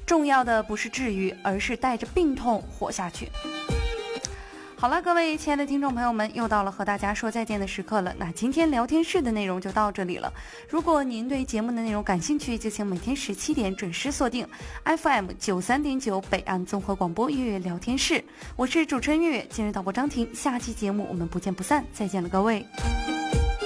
重要的不是治愈，而是带着病痛活下去。好了，各位亲爱的听众朋友们，又到了和大家说再见的时刻了。那今天聊天室的内容就到这里了。如果您对节目的内容感兴趣，就请每天17点准时锁定 FM 93.9北岸综合广播月月聊天室。我是主持人月月，今日导播张婷，下期节目我们不见不散，再见了各位。